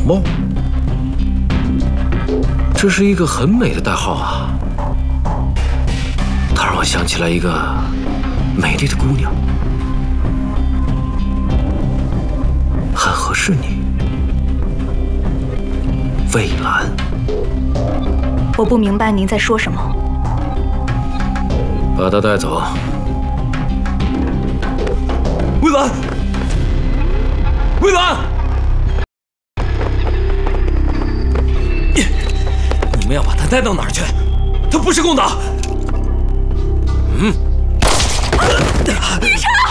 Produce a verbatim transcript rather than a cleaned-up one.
梦，这是一个很美的代号啊！它让我想起来一个美丽的姑娘，很合适你，蔚蓝。 我不明白您在说什么。 把她带走。 蔚蓝，蔚蓝！ 你们要把他带到哪儿去？他不是共党。嗯。 雨辰。